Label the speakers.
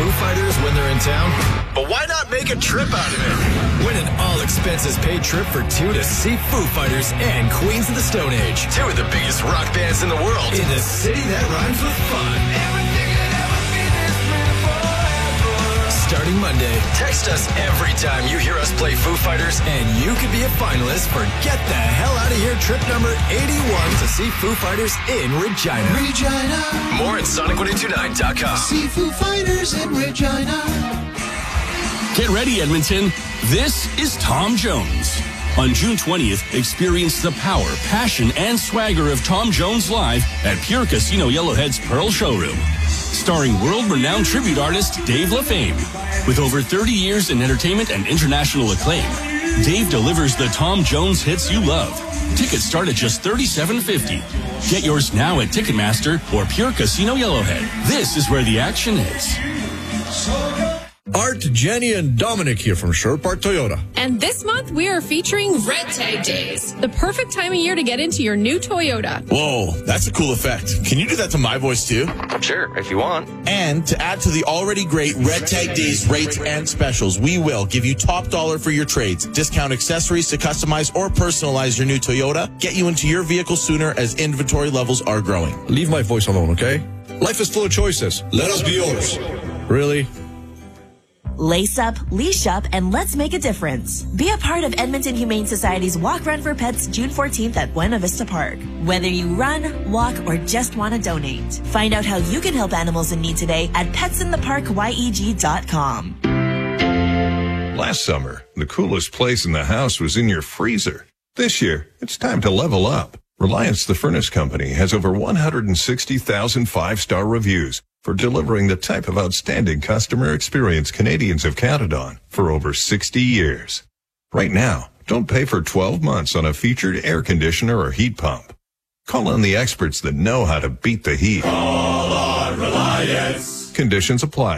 Speaker 1: Foo Fighters when they're in town? But why not make a trip out of it? Win an all-expenses-paid trip for two to see Foo Fighters and Queens of the Stone Age, two of the biggest rock bands in the world, in a city that rhymes with fun. Starting Monday, text us every time you hear us play Foo Fighters, and you could be a finalist for Get the Hell Out of Here trip number 81 to see Foo Fighters in Regina. More at Sonic1029.com.
Speaker 2: See Foo Fighters in Regina.
Speaker 3: Get ready, Edmonton. This is Tom Jones. On June 20th, experience the power, passion, and swagger of Tom Jones live at Pure Casino Yellowhead's Pearl Showroom. Starring world-renowned tribute artist Dave LaFame. With over 30 years in entertainment and international acclaim, Dave delivers the Tom Jones hits you love. Tickets start at just $37.50. Get yours now at Ticketmaster or Pure Casino Yellowhead. This is where the action is.
Speaker 4: Art, Jenny, and Dominic here from Sherwood Park Toyota.
Speaker 5: And this month, we are featuring Red Tag Days, the perfect time of year to get into your new Toyota.
Speaker 6: Whoa, that's a cool effect. Can you do that to my voice too?
Speaker 7: Sure, if you want.
Speaker 6: And to add to the already great Red Tag Days rates and specials, we will give you top dollar for your trades, discount accessories to customize or personalize your new Toyota, get you into your vehicle sooner as inventory levels are growing.
Speaker 4: Leave my voice alone, okay? Life is full of choices. Let us be yours. Really?
Speaker 8: Lace up, leash up, and let's make a difference. Be a part of Edmonton Humane Society's Walk Run for Pets June 14th at Buena Vista Park. Whether you run, walk, or just want to donate, find out how you can help animals in need today at petsintheparkyeg.com.
Speaker 9: Last summer, the coolest place in the house was in your freezer. This year, it's time to level up. Reliance the Furnace Company has over 160,000 five-star reviews for delivering the type of outstanding customer experience Canadians have counted on for over 60 years. Right now, don't pay for 12 months on a featured air conditioner or heat pump. Call on the experts that know how to beat the heat.
Speaker 2: Call on Reliance.
Speaker 9: Conditions apply.